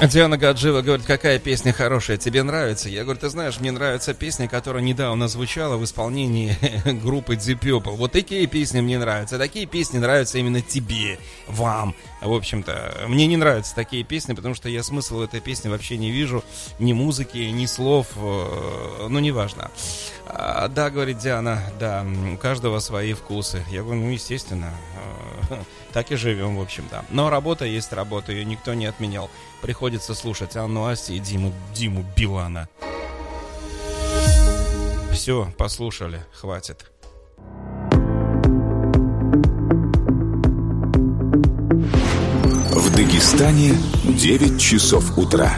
Диана Гаджиева говорит, какая песня хорошая, тебе нравится? Я говорю, ты знаешь, мне нравится песня, которая недавно звучала в исполнении группы Deep Purple. Вот такие песни мне нравятся. Такие песни нравятся именно тебе, вам. В общем-то, мне не нравятся такие песни, потому что я смысл этой песни вообще не вижу. Ни музыки, ни слов, ну, неважно. Да, говорит Диана, да, у каждого свои вкусы. Я говорю, ну, естественно, так и живем, в общем-то. Но работа есть работа, ее никто не отменял. Приходится слушать Анну Асти и Диму Билана. Все, послушали, хватит. В Дагестане 9 часов утра.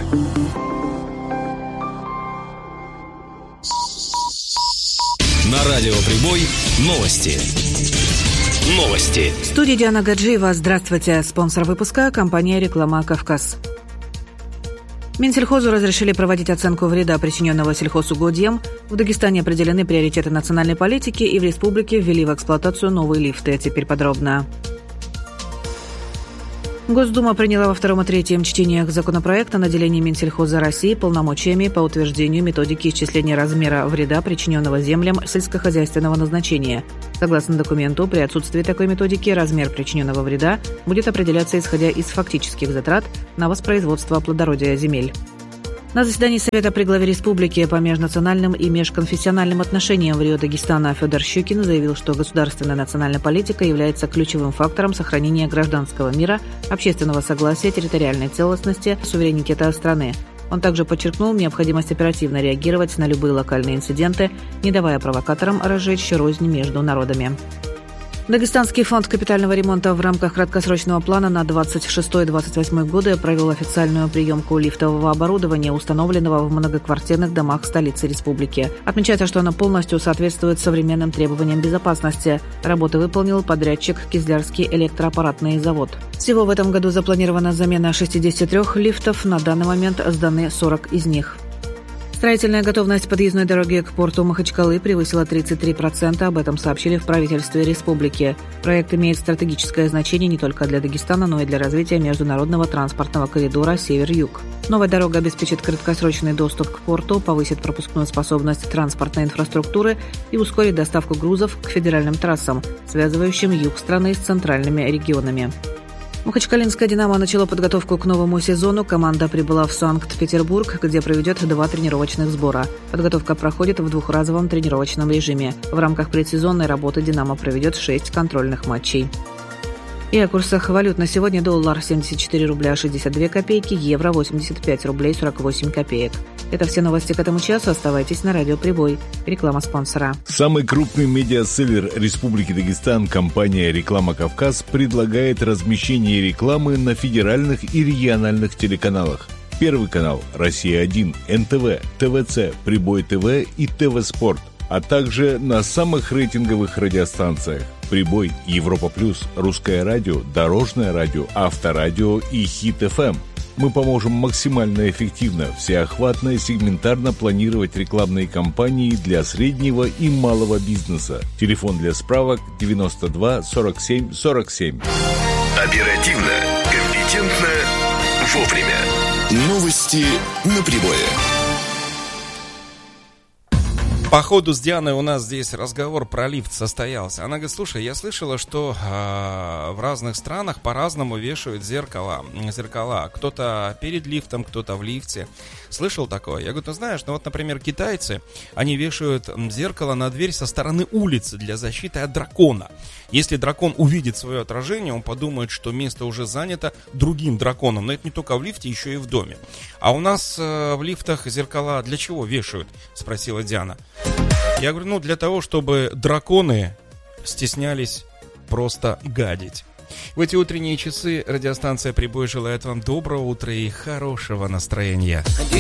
На радио «Прибой» новости. Новости. В студии Диана Гаджиева. Здравствуйте. Спонсор выпуска – компания «Реклама Кавказ». Минсельхозу разрешили проводить оценку вреда, причиненного сельхозугодьям. В Дагестане определены приоритеты национальной политики, и в республике ввели в эксплуатацию новые лифты. Теперь подробно. Госдума приняла во втором и третьем чтениях законопроект о наделении Минсельхоза России полномочиями по утверждению методики исчисления размера вреда, причиненного землям сельскохозяйственного назначения. Согласно документу, при отсутствии такой методики размер причиненного вреда будет определяться исходя из фактических затрат на воспроизводство плодородия земель. На заседании Совета при главе республики по межнациональным и межконфессиональным отношениям в Рио-Дагестана Федор Щукин заявил, что государственная национальная политика является ключевым фактором сохранения гражданского мира, общественного согласия, территориальной целостности, суверенитета страны. Он также подчеркнул необходимость оперативно реагировать на любые локальные инциденты, не давая провокаторам разжечь рознь между народами. Дагестанский фонд капитального ремонта в рамках краткосрочного плана на 26-28 годы провел официальную приемку лифтового оборудования, установленного в многоквартирных домах столицы республики. Отмечается, что оно полностью соответствует современным требованиям безопасности. Работы выполнил подрядчик Кизлярский электроаппаратный завод. Всего в этом году запланирована замена 63 лифтов, на данный момент сданы 40 из них. Строительная готовность подъездной дороги к порту Махачкалы превысила 33%, об этом сообщили в правительстве республики. Проект имеет стратегическое значение не только для Дагестана, но и для развития международного транспортного коридора север-юг. Новая дорога обеспечит краткосрочный доступ к порту, повысит пропускную способность транспортной инфраструктуры и ускорит доставку грузов к федеральным трассам, связывающим юг страны с центральными регионами. Махачкалинская «Динамо» начала подготовку к новому сезону. Команда прибыла в Санкт-Петербург, где проведет 2 тренировочных сбора. Подготовка проходит в двухразовом тренировочном режиме. В рамках предсезонной работы «Динамо» проведет 6 контрольных матчей. И о курсах валют на сегодня: доллар 74 рубля 62 копейки, евро 85 рублей 48 копеек. Это все новости к этому часу. Оставайтесь на радио «Прибой». Реклама спонсора. Самый крупный медиаселлер Республики Дагестан, компания «Реклама Кавказ», предлагает размещение рекламы на федеральных и региональных телеканалах. Первый канал «Россия-1», НТВ, ТВЦ, Прибой ТВ и ТВ Спорт, а также на самых рейтинговых радиостанциях: Прибой, Европа Плюс, Русское радио, Дорожное радио, Авторадио и Хит ФМ. Мы поможем максимально эффективно, всеохватно и сегментарно планировать рекламные кампании для среднего и малого бизнеса. Телефон для справок 92 47 47. Оперативно, компетентно, вовремя. Новости на Прибое. По ходу с Дианой у нас здесь разговор про лифт состоялся. Она говорит: слушай, я слышала, что в разных странах по-разному вешают зеркала. Кто-то перед лифтом, кто-то в лифте. Слышал такое? Я говорю, ты знаешь, ну вот, например, китайцы, они вешают зеркало на дверь со стороны улицы для защиты от дракона. Если дракон увидит свое отражение, он подумает, что место уже занято другим драконом. Но это не только в лифте, еще и в доме. А у нас в лифтах зеркала для чего вешают? Спросила Диана. Я говорю, ну для того, чтобы драконы стеснялись просто гадить. В эти утренние часы радиостанция «Прибой» желает вам доброго утра и хорошего настроения.